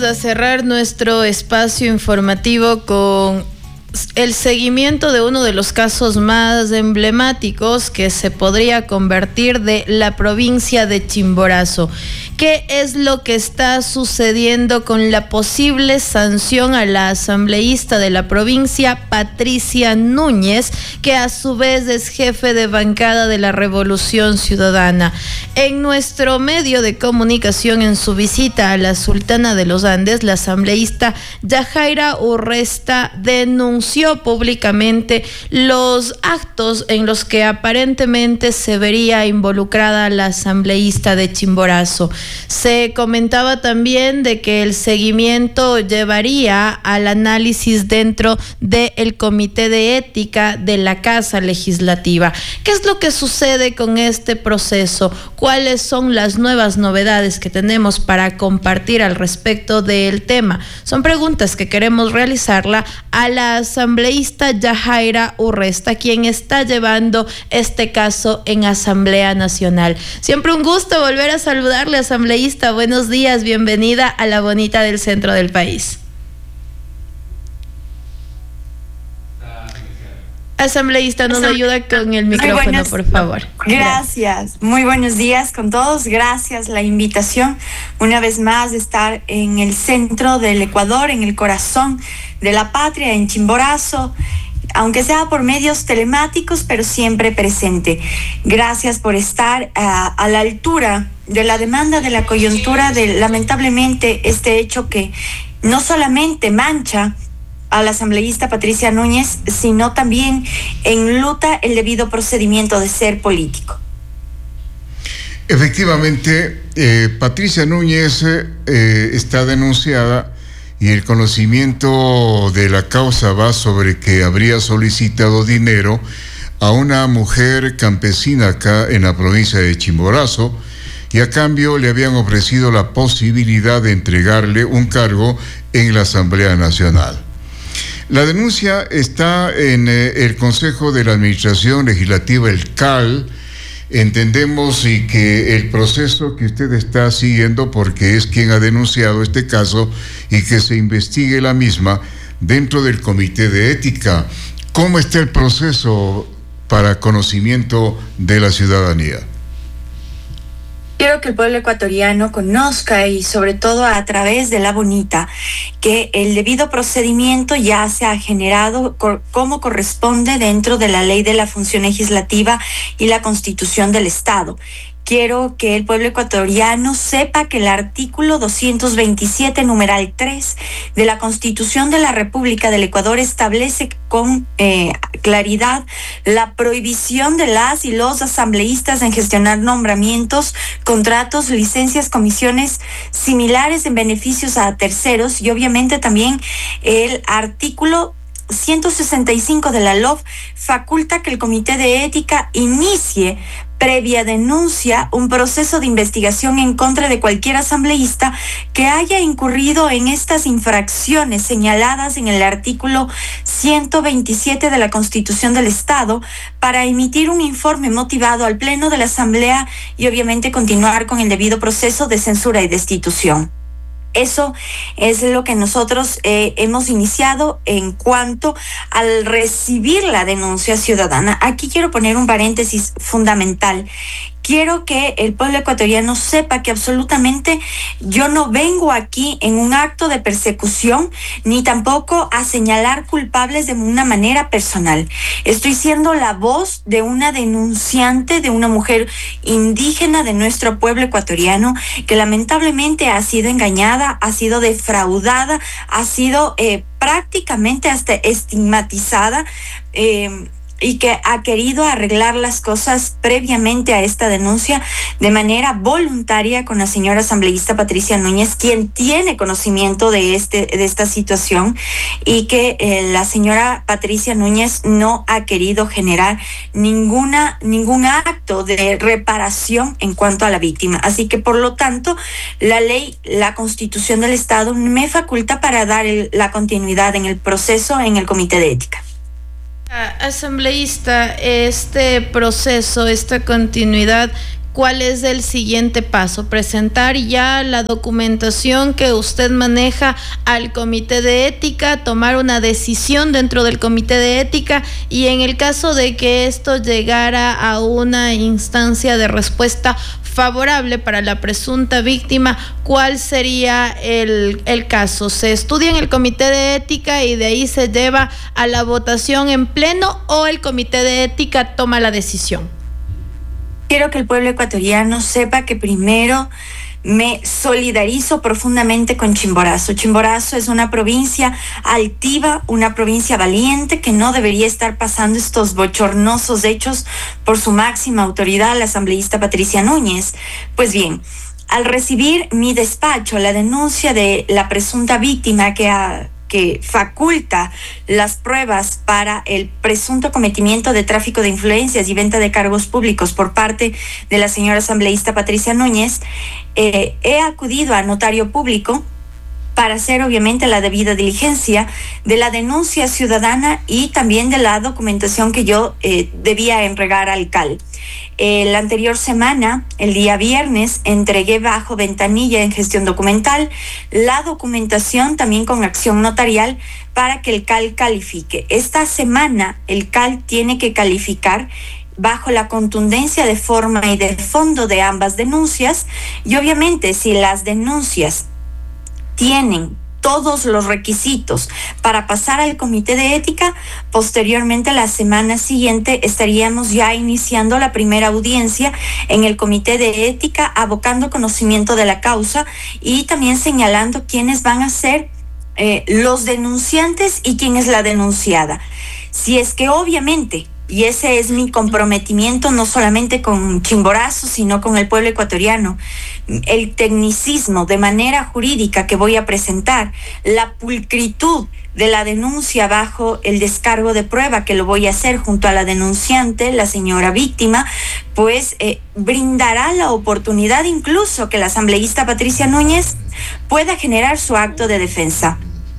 a cerrar nuestro espacio informativo con el seguimiento de uno de los casos más emblemáticos que se podría convertir de la provincia de Chimborazo. ¿Qué es lo que está sucediendo con la posible sanción a la asambleísta de la provincia, Patricia Núñez, que a su vez es jefe de bancada de la Revolución Ciudadana? En nuestro medio de comunicación, en su visita a la Sultana de los Andes, la asambleísta Yajaira Urresta denunció públicamente los actos en los que aparentemente se vería involucrada la asambleísta de Chimborazo. Se comentaba también de que el seguimiento llevaría al análisis dentro del Comité de Ética de la Casa Legislativa. ¿Qué es lo que sucede con este proceso? ¿Cuáles son las nuevas novedades que tenemos para compartir al respecto del tema? Son preguntas que queremos realizarla a la asambleísta Yajaira Urresta, quien está llevando este caso en Asamblea Nacional. Siempre un gusto volver a saludarle, asambleísta. Buenos días, bienvenida a la bonita del centro del país. Asambleísta, nos ayuda con el micrófono, por favor. Gracias. Muy buenos días con todos. Gracias la invitación una vez más de estar en el centro del Ecuador, en el corazón de la patria, en Chimborazo, aunque sea por medios telemáticos, pero siempre presente. Gracias por estar a la altura de la demanda, de la coyuntura, de lamentablemente este hecho que no solamente mancha a la asambleísta Patricia Núñez, sino también enluta el debido procedimiento de ser político. Efectivamente, Patricia Núñez está denunciada y el conocimiento de la causa va sobre que habría solicitado dinero a una mujer campesina acá en la provincia de Chimborazo, y a cambio le habían ofrecido la posibilidad de entregarle un cargo en la Asamblea Nacional. La denuncia está en el Consejo de la Administración Legislativa, el CAL. Entendemos y que el proceso que usted está siguiendo, porque es quien ha denunciado este caso, y que se investigue la misma dentro del Comité de Ética. ¿Cómo está el proceso para conocimiento de la ciudadanía? Quiero que el pueblo ecuatoriano conozca, y sobre todo a través de la bonita, que el debido procedimiento ya se ha generado como corresponde dentro de la Ley de la Función Legislativa y la Constitución del Estado. Quiero que el pueblo ecuatoriano sepa que el artículo 227, numeral 3 de la Constitución de la República del Ecuador establece con claridad la prohibición de las y los asambleístas en gestionar nombramientos, contratos, licencias, comisiones similares en beneficios a terceros, y obviamente también el artículo 165 de la LOF faculta que el Comité de Ética inicie, previa denuncia, un proceso de investigación en contra de cualquier asambleísta que haya incurrido en estas infracciones señaladas en el artículo 127 de la Constitución del Estado, para emitir un informe motivado al Pleno de la Asamblea y obviamente continuar con el debido proceso de censura y destitución. Eso es lo que nosotros hemos iniciado en cuanto al recibir la denuncia ciudadana. Aquí quiero poner un paréntesis fundamental. Quiero que el pueblo ecuatoriano sepa que absolutamente yo no vengo aquí en un acto de persecución, ni tampoco a señalar culpables de una manera personal. Estoy siendo la voz de una denunciante, de una mujer indígena de nuestro pueblo ecuatoriano, que lamentablemente ha sido engañada, ha sido defraudada, ha sido prácticamente hasta estigmatizada, y que ha querido arreglar las cosas previamente a esta denuncia de manera voluntaria con la señora asambleísta Patricia Núñez, quien tiene conocimiento de esta situación, y que la señora Patricia Núñez no ha querido generar ningún acto de reparación en cuanto a la víctima. Así que, por lo tanto, la ley, la Constitución del Estado me faculta para dar la continuidad en el proceso en el Comité de Ética. Asambleísta, este proceso, esta continuidad, ¿cuál es el siguiente paso? Presentar ya la documentación que usted maneja al comité de ética, tomar una decisión dentro del comité de ética, y en el caso de que esto llegara a una instancia de respuesta favorable para la presunta víctima, ¿cuál sería el caso? ¿Se estudia en el comité de ética y de ahí se lleva a la votación en pleno, o el comité de ética toma la decisión? Quiero que el pueblo ecuatoriano sepa que primero me solidarizo profundamente con Chimborazo. Chimborazo es una provincia altiva, una provincia valiente, que no debería estar pasando estos bochornosos hechos por su máxima autoridad, la asambleísta Patricia Núñez. Pues bien, al recibir mi despacho la denuncia de la presunta víctima que faculta las pruebas para el presunto cometimiento de tráfico de influencias y venta de cargos públicos por parte de la señora asambleísta Patricia Núñez, he acudido a notario público para hacer obviamente la debida diligencia de la denuncia ciudadana y también de la documentación que yo debía entregar al CAL. La anterior semana, el día viernes, entregué bajo ventanilla en gestión documental la documentación también con acción notarial para que el CAL califique. Esta semana el CAL tiene que calificar bajo la contundencia de forma y de fondo de ambas denuncias, y obviamente si las denuncias tienen todos los requisitos para pasar al comité de ética, posteriormente la semana siguiente estaríamos ya iniciando la primera audiencia en el comité de ética, abocando conocimiento de la causa y también señalando quiénes van a ser los denunciantes y quién es la denunciada. Si es que obviamente, y ese es mi comprometimiento no solamente con Chimborazo, sino con el pueblo ecuatoriano, el tecnicismo de manera jurídica que voy a presentar, la pulcritud de la denuncia bajo el descargo de prueba que lo voy a hacer junto a la denunciante, la señora víctima, pues brindará la oportunidad incluso que la asambleísta Patricia Núñez pueda generar su acto de defensa.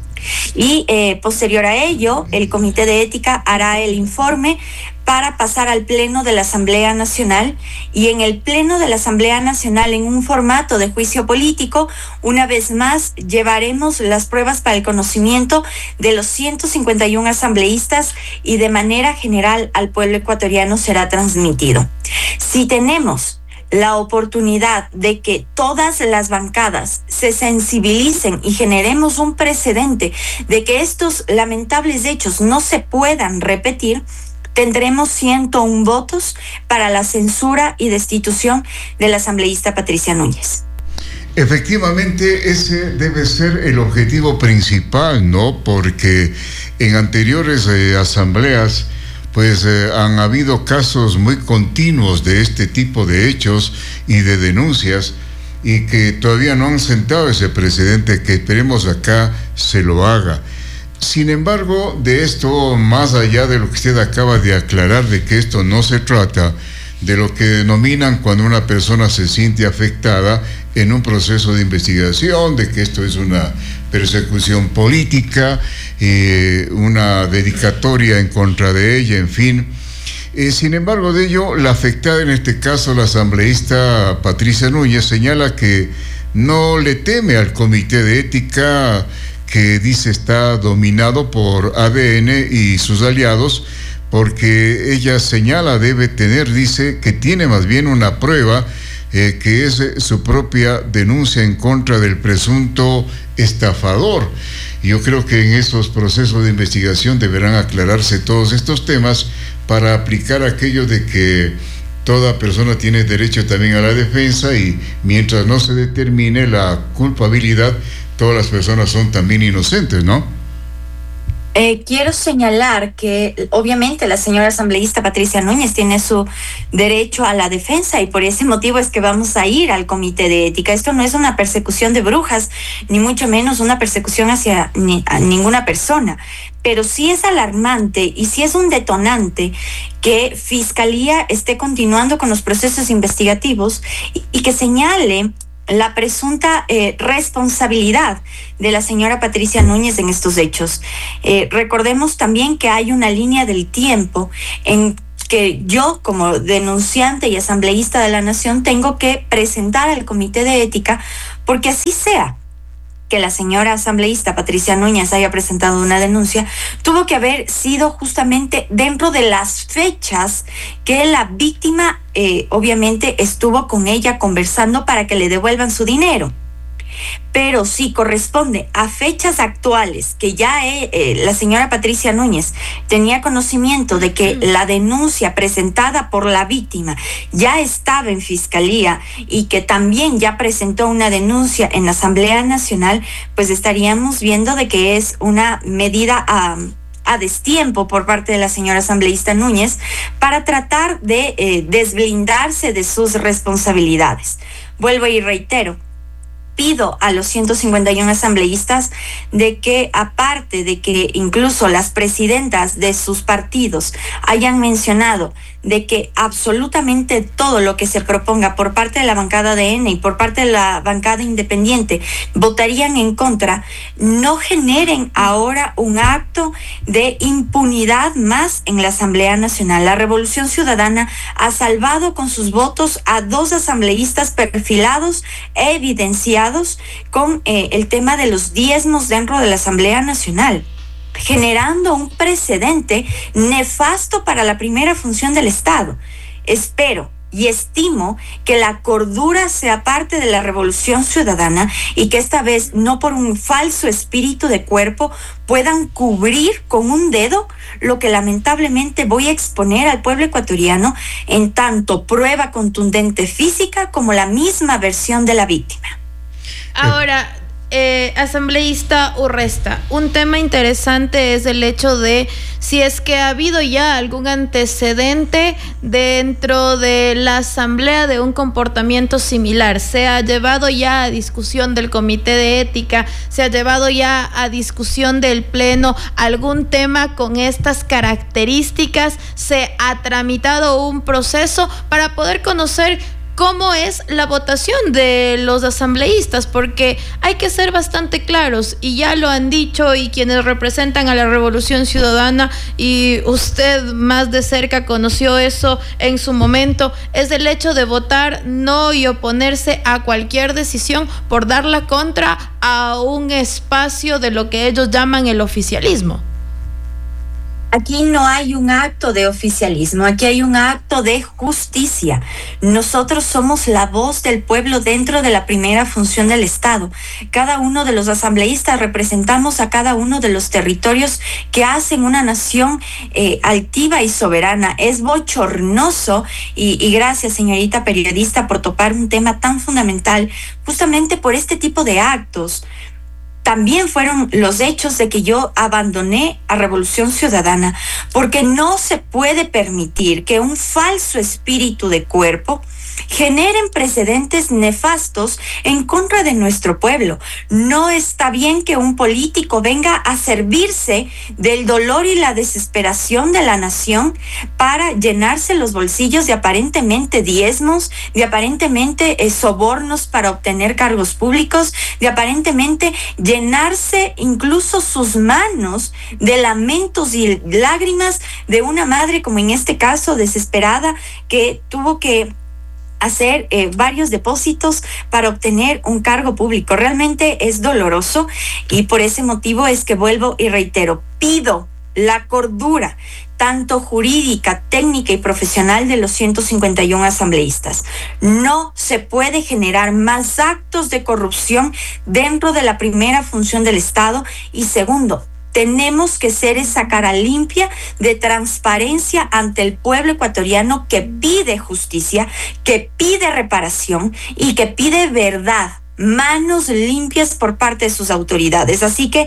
Y posterior a ello, el Comité de Ética hará el informe para pasar al Pleno de la Asamblea Nacional, y en el Pleno de la Asamblea Nacional, en un formato de juicio político, una vez más llevaremos las pruebas para el conocimiento de los 151 asambleístas y de manera general al pueblo ecuatoriano será transmitido. Si tenemos la oportunidad de que todas las bancadas se sensibilicen y generemos un precedente de que estos lamentables hechos no se puedan repetir, tendremos 101 votos para la censura y destitución de la asambleísta Patricia Núñez. Efectivamente, ese debe ser el objetivo principal, ¿no? Porque en anteriores asambleas pues han habido casos muy continuos de este tipo de hechos y de denuncias, y que todavía no han sentado ese precedente, que esperemos acá se lo haga. Sin embargo, de esto, más allá de lo que usted acaba de aclarar, de que esto no se trata de lo que denominan cuando una persona se siente afectada en un proceso de investigación, de que esto es una persecución política, una dedicatoria en contra de ella, en fin. Sin embargo, de ello, la afectada, en este caso la asambleísta Patricia Núñez, señala que no le teme al comité de ética, que dice está dominado por ADN y sus aliados, porque ella señala debe tener, dice que tiene más bien una prueba, que es su propia denuncia en contra del presunto estafador. Yo creo que en esos procesos de investigación deberán aclararse todos estos temas para aplicar aquello de que toda persona tiene derecho también a la defensa, y mientras no se determine la culpabilidad, todas las personas son también inocentes, ¿no? Quiero señalar que obviamente la señora asambleísta Patricia Núñez tiene su derecho a la defensa, y por ese motivo es que vamos a ir al comité de ética. Esto no es una persecución de brujas, ni mucho menos una persecución hacia a ninguna persona, pero sí es alarmante y sí es un detonante que Fiscalía esté continuando con los procesos investigativos y que señale la presunta responsabilidad de la señora Patricia Núñez en estos hechos. Recordemos también que hay una línea del tiempo en que yo, como denunciante y asambleísta de la Nación, tengo que presentar al Comité de Ética, porque así sea que la señora asambleísta Patricia Núñez haya presentado una denuncia, tuvo que haber sido justamente dentro de las fechas que la víctima obviamente estuvo con ella conversando para que le devuelvan su dinero. Pero si corresponde a fechas actuales que ya la señora Patricia Núñez tenía conocimiento de que la denuncia presentada por la víctima ya estaba en fiscalía y que también ya presentó una denuncia en la Asamblea Nacional, pues estaríamos viendo de que es una medida a destiempo por parte de la señora asambleísta Núñez para tratar de desblindarse de sus responsabilidades. Vuelvo y reitero, pido a los 151 asambleístas de que, aparte de que incluso las presidentas de sus partidos hayan mencionado de que absolutamente todo lo que se proponga por parte de la bancada de N y por parte de la bancada independiente votarían en contra, no generen ahora un acto de impunidad más en la Asamblea Nacional. La Revolución Ciudadana ha salvado con sus votos a 2 asambleístas perfilados e evidenciados con el tema de los diezmos dentro de la Asamblea Nacional, generando un precedente nefasto para la primera función del Estado. Espero y estimo que la cordura sea parte de la Revolución Ciudadana y que esta vez, no por un falso espíritu de cuerpo, puedan cubrir con un dedo lo que lamentablemente voy a exponer al pueblo ecuatoriano en tanto prueba contundente física como la misma versión de la víctima. Ahora, asambleísta Urresta, un tema interesante es el hecho de si es que ha habido ya algún antecedente dentro de la asamblea de un comportamiento similar. Se ha llevado ya a discusión del Comité de Ética, se ha llevado ya a discusión del Pleno algún tema con estas características, se ha tramitado un proceso para poder conocer cómo es la votación de los asambleístas, porque hay que ser bastante claros, y ya lo han dicho y quienes representan a la Revolución Ciudadana, y usted más de cerca conoció eso en su momento, es el hecho de votar no y oponerse a cualquier decisión por dar la contra a un espacio de lo que ellos llaman el oficialismo. Aquí no hay un acto de oficialismo, aquí hay un acto de justicia. Nosotros somos la voz del pueblo dentro de la primera función del Estado. Cada uno de los asambleístas representamos a cada uno de los territorios que hacen una nación altiva y soberana. Es bochornoso y gracias, señorita periodista, por topar un tema tan fundamental justamente por este tipo de actos. También fueron los hechos de que yo abandoné a Revolución Ciudadana, porque no se puede permitir que un falso espíritu de cuerpo generen precedentes nefastos en contra de nuestro pueblo. No está bien que un político venga a servirse del dolor y la desesperación de la nación para llenarse los bolsillos de aparentemente diezmos, de aparentemente sobornos para obtener cargos públicos, de aparentemente llenarse incluso sus manos de lamentos y lágrimas de una madre, como en este caso, desesperada, que tuvo que hacer varios depósitos para obtener un cargo público. Realmente es doloroso y por ese motivo es que vuelvo y reitero, pido la cordura, tanto jurídica, técnica y profesional de los 151 asambleístas. No se puede generar más actos de corrupción dentro de la primera función del Estado. Y segundo, tenemos que ser esa cara limpia de transparencia ante el pueblo ecuatoriano que pide justicia, que pide reparación y que pide verdad, manos limpias por parte de sus autoridades. Así que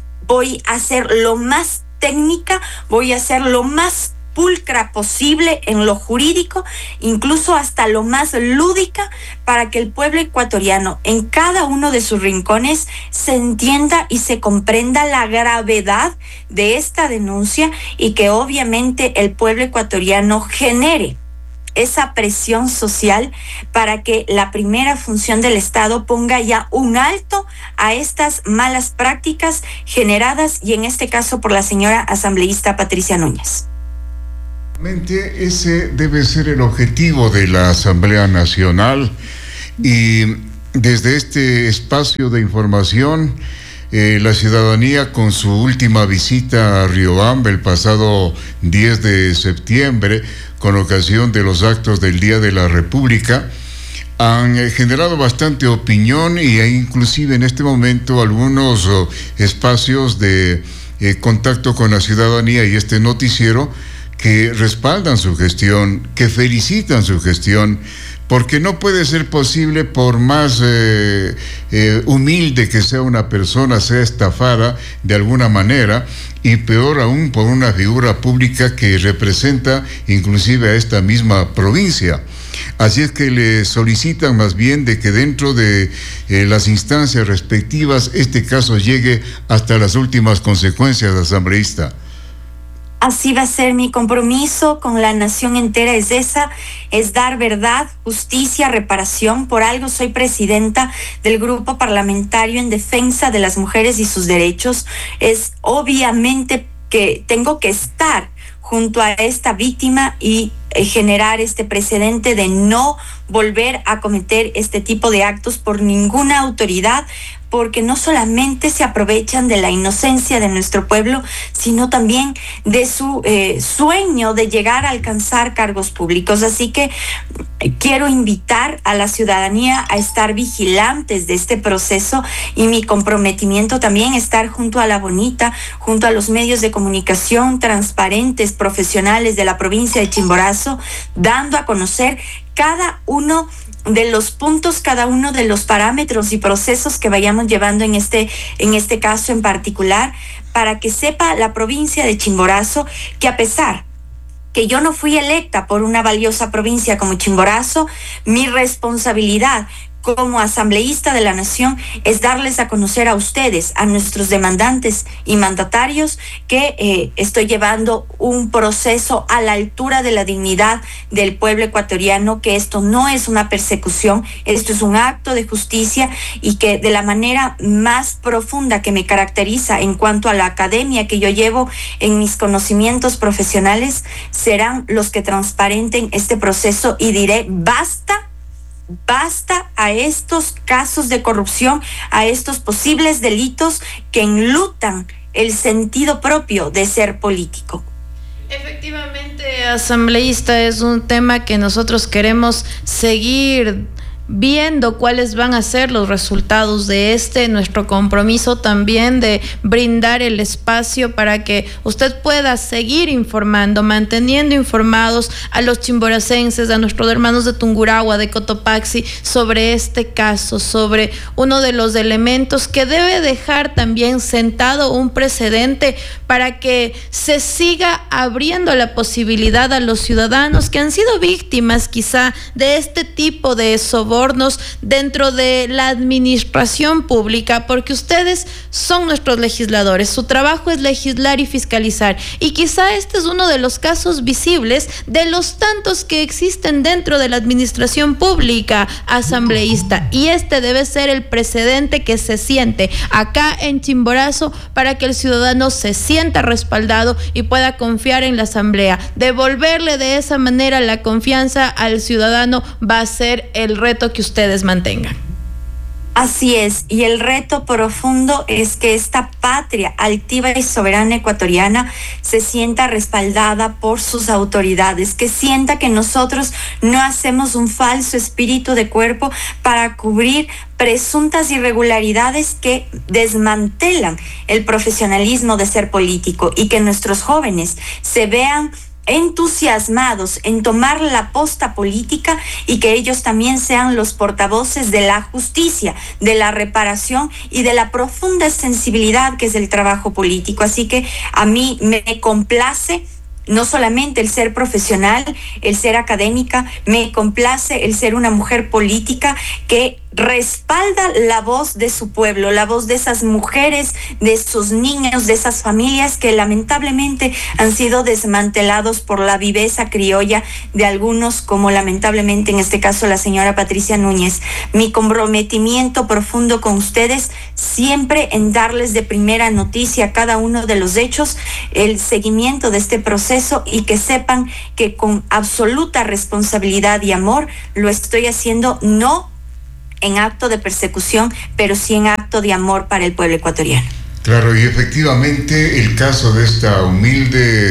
voy a ser lo más técnica, voy a ser lo más pulcra posible en lo jurídico, incluso hasta lo más lúdica, para que el pueblo ecuatoriano en cada uno de sus rincones se entienda y se comprenda la gravedad de esta denuncia y que obviamente el pueblo ecuatoriano genere esa presión social para que la primera función del Estado ponga ya un alto a estas malas prácticas generadas y en este caso por la señora asambleísta Patricia Núñez. Ese debe ser el objetivo de la Asamblea Nacional, y desde este espacio de información, la ciudadanía, con su última visita a Riobamba el pasado 10 de septiembre, con ocasión de los actos del Día de la República, han generado bastante opinión, y hay inclusive en este momento algunos espacios de contacto con la ciudadanía y este noticiero que respaldan su gestión, que felicitan su gestión, porque no puede ser posible, por más humilde que sea una persona, sea estafada de alguna manera, y peor aún por una figura pública que representa inclusive a esta misma provincia. Así es que le solicitan más bien de que dentro de las instancias respectivas este caso llegue hasta las últimas consecuencias, asambleísta. Así va a ser mi compromiso con la nación entera, es dar verdad, justicia, reparación. Por algo soy presidenta del grupo parlamentario en defensa de las mujeres y sus derechos. Es obviamente que tengo que estar junto a esta víctima y generar este precedente de no volver a cometer este tipo de actos por ninguna autoridad, porque no solamente se aprovechan de la inocencia de nuestro pueblo, sino también de su sueño de llegar a alcanzar cargos públicos. Así que quiero invitar a la ciudadanía a estar vigilantes de este proceso, y mi comprometimiento también estar junto a La Bonita, junto a los medios de comunicación transparentes, profesionales de la provincia de Chimborazo, dando a conocer cada uno de los puntos, cada uno de los parámetros y procesos que vayamos llevando en este caso en particular, para que sepa la provincia de Chimborazo que, a pesar que yo no fui electa por una valiosa provincia como Chimborazo, mi responsabilidad como asambleísta de la nación es darles a conocer a ustedes, a nuestros demandantes y mandatarios, que estoy llevando un proceso a la altura de la dignidad del pueblo ecuatoriano, que esto no es una persecución, esto es un acto de justicia, y que de la manera más profunda que me caracteriza en cuanto a la academia que yo llevo en mis conocimientos profesionales, serán los que transparenten este proceso y diré basta a estos casos de corrupción, a estos posibles delitos que enlutan el sentido propio de ser político. Efectivamente, asambleísta, es un tema que nosotros queremos seguir viendo cuáles van a ser los resultados de nuestro compromiso también de brindar el espacio para que usted pueda seguir informando, manteniendo informados a los chimboracenses, a nuestros hermanos de Tungurahua, de Cotopaxi, sobre este caso, sobre uno de los elementos que debe dejar también sentado un precedente para que se siga abriendo la posibilidad a los ciudadanos que han sido víctimas quizá de este tipo de sobornos dentro de la administración pública, porque ustedes son nuestros legisladores, su trabajo es legislar y fiscalizar, y quizá este es uno de los casos visibles de los tantos que existen dentro de la administración pública, asambleísta, y este debe ser el precedente que se siente acá en Chimborazo para que el ciudadano se sienta respaldado y pueda confiar en la asamblea. Devolverle de esa manera la confianza al ciudadano va a ser el reto que ustedes mantengan. Así es, y el reto profundo es que esta patria altiva y soberana ecuatoriana se sienta respaldada por sus autoridades, que sienta que nosotros no hacemos un falso espíritu de cuerpo para cubrir presuntas irregularidades que desmantelan el profesionalismo de ser político, y que nuestros jóvenes se vean entusiasmados en tomar la posta política, y que ellos también sean los portavoces de la justicia, de la reparación y de la profunda sensibilidad que es el trabajo político. Así que a mí me complace no solamente el ser profesional, el ser académica, me complace el ser una mujer política que respalda la voz de su pueblo, la voz de esas mujeres, de sus niños, de esas familias que lamentablemente han sido desmantelados por la viveza criolla de algunos, como lamentablemente en este caso la señora Patricia Núñez. Mi comprometimiento profundo con ustedes siempre en darles de primera noticia cada uno de los hechos, el seguimiento de este proceso, y que sepan que con absoluta responsabilidad y amor lo estoy haciendo, no en acto de persecución, pero sí en acto de amor para el pueblo ecuatoriano. Claro, y efectivamente el caso de esta humilde